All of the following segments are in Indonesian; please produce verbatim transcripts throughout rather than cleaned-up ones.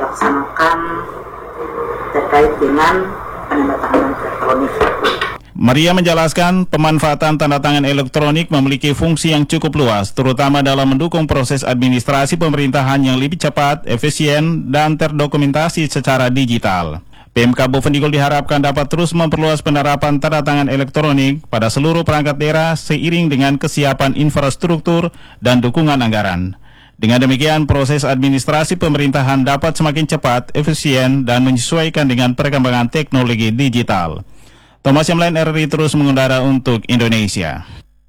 dilaksanakan terkait dengan penandatanganan elektronik. Maria menjelaskan pemanfaatan tanda tangan elektronik memiliki fungsi yang cukup luas, terutama dalam mendukung proses administrasi pemerintahan yang lebih cepat, efisien, dan terdokumentasi secara digital. P M K Bovendigul diharapkan dapat terus memperluas penerapan tanda tangan elektronik pada seluruh perangkat daerah seiring dengan kesiapan infrastruktur dan dukungan anggaran. Dengan demikian, proses administrasi pemerintahan dapat semakin cepat, efisien, dan menyesuaikan dengan perkembangan teknologi digital. Thomas Yamlain, R R I terus mengudara untuk Indonesia.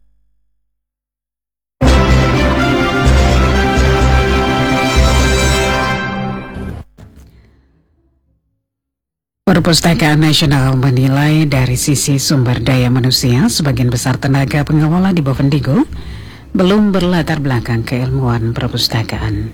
Perpustakaan Nasional menilai dari sisi sumber daya manusia, sebagian besar tenaga pengelola di Bovendigul belum berlatar belakang keilmuan perpustakaan.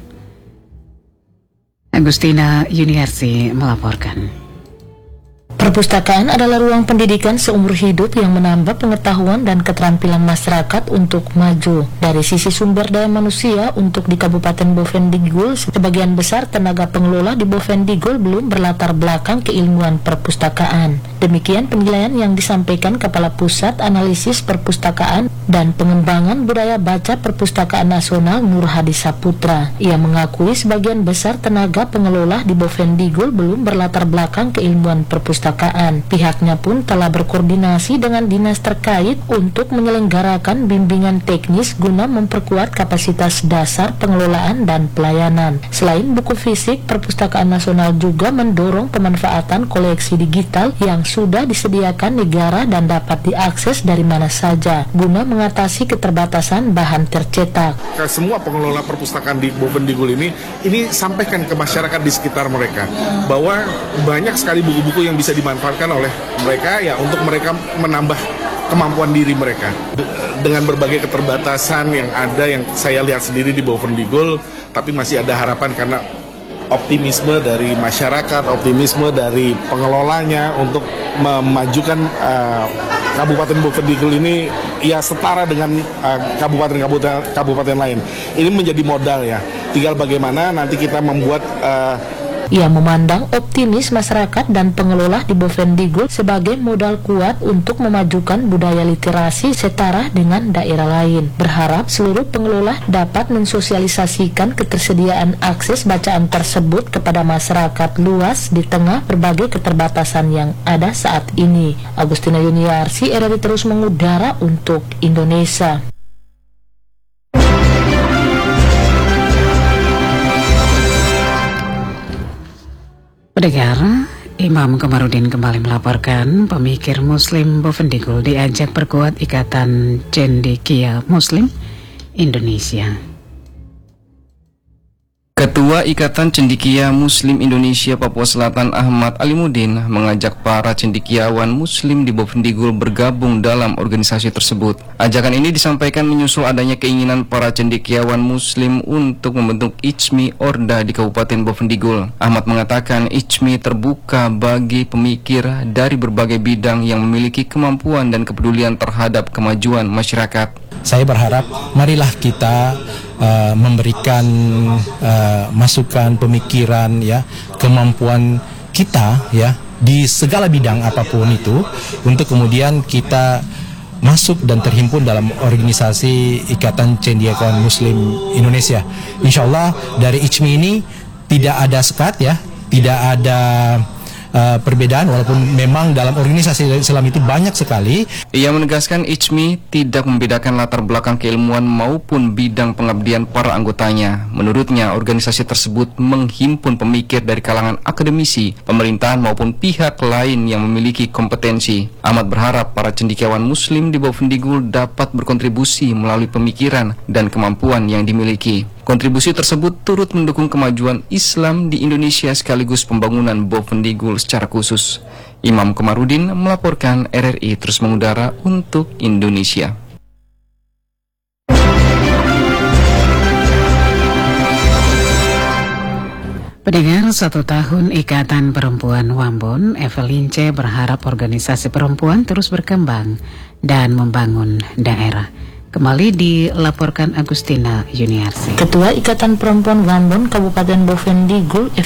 Agustina Yuniarsi melaporkan. Perpustakaan adalah ruang pendidikan seumur hidup yang menambah pengetahuan dan keterampilan masyarakat untuk maju. Dari sisi sumber daya manusia, untuk di Kabupaten Bovendigul, sebagian besar tenaga pengelola di Bovendigul belum berlatar belakang keilmuan perpustakaan. Demikian penilaian yang disampaikan Kepala Pusat Analisis Perpustakaan dan Pengembangan Budaya Baca Perpustakaan Nasional Nur Hadi Saputra. Ia mengakui sebagian besar tenaga pengelola di Bovendigul belum berlatar belakang keilmuan perpustakaan. Pihaknya pun telah berkoordinasi dengan dinas terkait untuk menyelenggarakan bimbingan teknis guna memperkuat kapasitas dasar pengelolaan dan pelayanan. Selain buku fisik, Perpustakaan Nasional juga mendorong pemanfaatan koleksi digital yang sudah disediakan negara dan dapat diakses dari mana saja guna mengatasi keterbatasan bahan tercetak. Semua pengelola perpustakaan di Bovendigul ini ini sampaikan ke masyarakat di sekitar mereka bahwa banyak sekali buku-buku yang bisa dimanfaatkan oleh mereka ya untuk mereka menambah kemampuan diri mereka. Dengan berbagai keterbatasan yang ada yang saya lihat sendiri di Bovendigul, tapi masih ada harapan karena optimisme dari masyarakat, optimisme dari pengelolanya untuk memajukan uh, Kabupaten Bovendigul ini ya setara dengan uh, kabupaten-kabupaten kabupaten lain. Ini menjadi modal ya. Tinggal bagaimana nanti kita membuat uh, Ia memandang optimis masyarakat dan pengelola di Bovendigul sebagai modal kuat untuk memajukan budaya literasi setara dengan daerah lain. Berharap seluruh pengelola dapat mensosialisasikan ketersediaan akses bacaan tersebut kepada masyarakat luas di tengah berbagai keterbatasan yang ada saat ini. Agustina Yuniarsi, R R I terus mengudara untuk Indonesia. Pendengar, Imam Komarudin kembali melaporkan pemikir Muslim Bovendigul diajak perkuat Ikatan Cendekia Muslim Indonesia. Ketua Ikatan Cendekia Muslim Indonesia Papua Selatan Ahmad Alimuddin mengajak para cendekiawan Muslim di Bovendigul bergabung dalam organisasi tersebut. Ajakan ini disampaikan menyusul adanya keinginan para cendekiawan Muslim untuk membentuk I C M I Orda di Kabupaten Bovendigul. Ahmad mengatakan I C M I terbuka bagi pemikir dari berbagai bidang yang memiliki kemampuan dan kepedulian terhadap kemajuan masyarakat. Saya berharap marilah kita uh, memberikan uh, masukan, pemikiran, ya, kemampuan kita, ya, di segala bidang apapun itu, untuk kemudian kita masuk dan terhimpun dalam organisasi Ikatan Cendekiawan Muslim Indonesia. Insya Allah dari I C M I ini tidak ada sekat, ya, tidak ada Uh, perbedaan, walaupun memang dalam organisasi Islam itu banyak sekali. Ia menegaskan I C M I tidak membedakan latar belakang keilmuan maupun bidang pengabdian para anggotanya. Menurutnya, organisasi tersebut menghimpun pemikir dari kalangan akademisi, pemerintahan maupun pihak lain yang memiliki kompetensi. Ahmad berharap para cendekiawan Muslim di Bovendigul dapat berkontribusi melalui pemikiran dan kemampuan yang dimiliki. Kontribusi tersebut turut mendukung kemajuan Islam di Indonesia sekaligus pembangunan Bovendigul secara khusus. Imam Komarudin melaporkan, R R I terus mengudara untuk Indonesia. Pendengar, satu tahun Ikatan Perempuan Wambon, Evelyn C. berharap organisasi perempuan terus berkembang dan membangun daerah. Kembali dilaporkan Agustina Yuniarsi. Ketua Ikatan Perempuan Wambon Kabupaten Bovendigul